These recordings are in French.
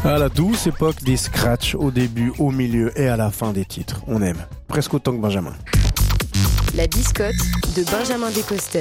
À la douce époque des scratchs, au début, au milieu et à la fin des titres. On aime. Presque autant que Benjamin. La biscotte de Benjamin Descoster.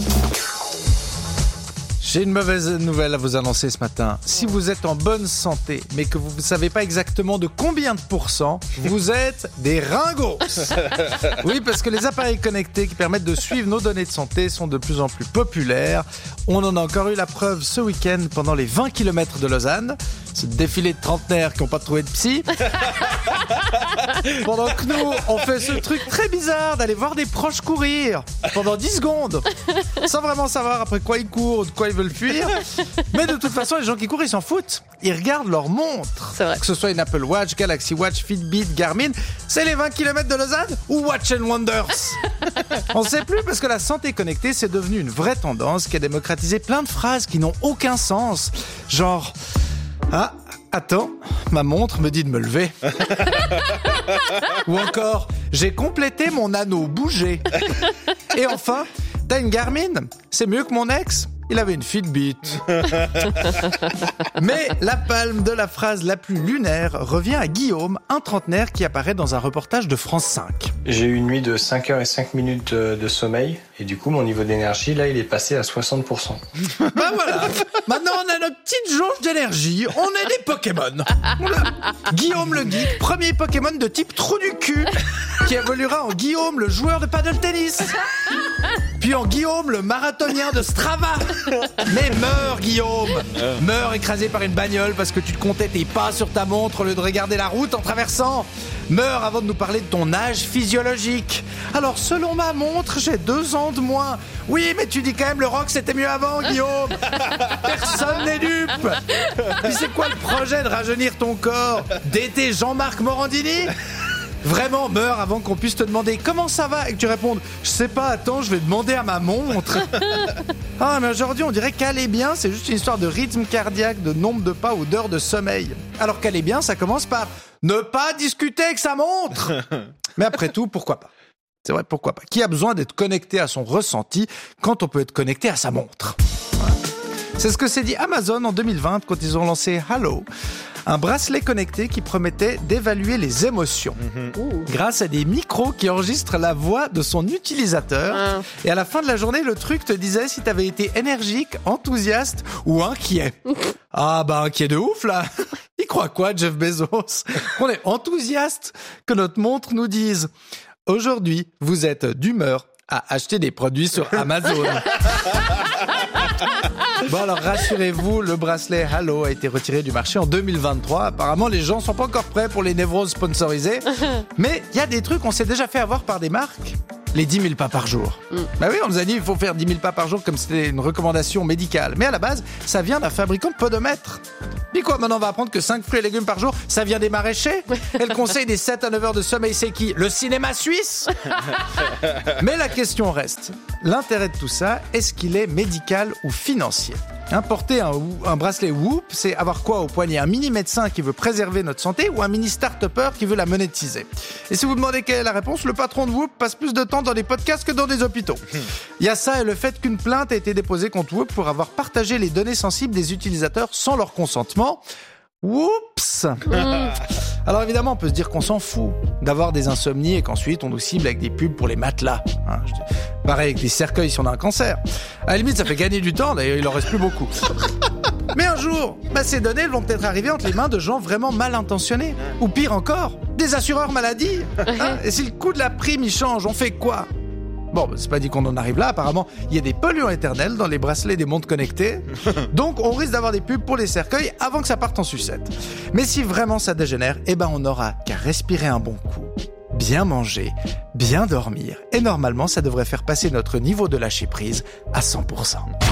J'ai une mauvaise nouvelle à vous annoncer ce matin. Si vous êtes en bonne santé, mais que vous ne savez pas exactement de combien de pourcents, vous êtes des ringos. Oui, parce que les appareils connectés qui permettent de suivre nos données de santé sont de plus en plus populaires. On en a encore eu la preuve ce week-end pendant les 20 km de Lausanne. Ce défilé de trentenaires qui n'ont pas trouvé de psy. Pendant que nous, on fait ce truc très bizarre d'aller voir des proches courir pendant 10 secondes, sans vraiment savoir après quoi ils courent, de quoi ils veulent fuir. Mais de toute façon, les gens qui courent, ils s'en foutent. Ils regardent leur montre. C'est vrai. Que ce soit une Apple Watch, Galaxy Watch, Fitbit, Garmin, c'est les 20 km de Lausanne ou Watch and Wonders. On ne sait plus parce que la santé connectée, c'est devenu une vraie tendance qui a démocratisé plein de phrases qui n'ont aucun sens. Genre... Ah, attends, ma montre me dit de me lever. Ou encore, j'ai complété mon anneau bougé. Et enfin, t'as une Garmin, c'est mieux que mon ex. Il avait une Fitbit. Mais la palme de la phrase la plus lunaire revient à Guillaume, un trentenaire qui apparaît dans un reportage de France 5. J'ai eu une nuit de 5h05 de sommeil et du coup mon niveau d'énergie là il est passé à 60%. Ben voilà, maintenant on a notre petite jauge d'énergie, on est des Pokémon. Guillaume le geek, premier Pokémon de type trou du cul, qui évoluera en Guillaume le joueur de paddle tennis. Puis en Guillaume le marathonien de Strava. Mais meurs Guillaume, meurs écrasé par une bagnole parce que tu te comptais tes pas sur ta montre au lieu de regarder la route en traversant. Meurs avant de nous parler de ton âge physiologique. Alors selon ma montre, j'ai 2 ans de moins. Oui, mais tu dis quand même le rock c'était mieux avant, Guillaume. Personne n'est dupe. Puis c'est quoi le projet de rajeunir ton corps? D'été Jean-Marc Morandini? Vraiment, meurs avant qu'on puisse te demander comment ça va et que tu répondes je sais pas, attends, je vais demander à ma montre. Ah, mais aujourd'hui, on dirait qu'aller bien, c'est juste une histoire de rythme cardiaque, de nombre de pas ou d'heures de sommeil. Alors qu'aller bien, ça commence par ne pas discuter avec sa montre. Mais après tout, pourquoi pas? C'est vrai, pourquoi pas? Qui a besoin d'être connecté à son ressenti quand on peut être connecté à sa montre? Voilà. C'est ce que s'est dit Amazon en 2020 quand ils ont lancé Halo. Un bracelet connecté qui promettait d'évaluer les émotions grâce à des micros qui enregistrent la voix de son utilisateur. Et à la fin de la journée, le truc te disait si t'avais été énergique, enthousiaste ou inquiet. Ah bah inquiet de ouf là. Il croit quoi, Jeff Bezos? Qu'on est enthousiaste, que notre montre nous dise aujourd'hui, vous êtes d'humeur à acheter des produits sur Amazon. Bon alors rassurez-vous, le bracelet Halo a été retiré du marché en 2023. Apparemment les gens sont pas encore prêts pour les névroses sponsorisées. Mais il y a des trucs qu'on s'est déjà fait avoir par des marques. Les 10 000 pas par jour. Bah oui, on nous a dit il faut faire 10 000 pas par jour comme c'était une recommandation médicale. Mais à la base, ça vient d'un fabricant de podomètres. Puis quoi, maintenant on va apprendre que 5 fruits et légumes par jour, ça vient des maraîchers? Et le conseil des 7 à 9 heures de sommeil, c'est qui? Le cinéma suisse? Mais la question reste, l'intérêt de tout ça, est-ce qu'il est médical ou financier? Porter un bracelet Whoop, c'est avoir quoi au poignet? Un mini médecin qui veut préserver notre santé ou un mini start-upper qui veut la monétiser? Et si vous demandez quelle est la réponse, le patron de Whoop passe plus de temps dans des podcasts que dans des hôpitaux. Il y a ça et le fait qu'une plainte a été déposée contre Whoop pour avoir partagé les données sensibles des utilisateurs sans leur consentement. Oups. Alors évidemment, on peut se dire qu'on s'en fout d'avoir des insomnies et qu'ensuite on nous cible avec des pubs pour les matelas. Pareil avec des cercueils si on a un cancer. À la limite, ça fait gagner du temps, d'ailleurs il en reste plus beaucoup. Mais un jour, ces données vont peut-être arriver entre les mains de gens vraiment mal intentionnés. Ou pire encore, des assureurs maladie. Et si le coût de la prime il change, on fait quoi? Bon, c'est pas dit qu'on en arrive là, apparemment, il y a des polluants éternels dans les bracelets des montres connectées, donc on risque d'avoir des pubs pour les cercueils avant que ça parte en sucette. Mais si vraiment ça dégénère, on n'aura qu'à respirer un bon coup, bien manger, bien dormir, et normalement ça devrait faire passer notre niveau de lâcher prise à 100%.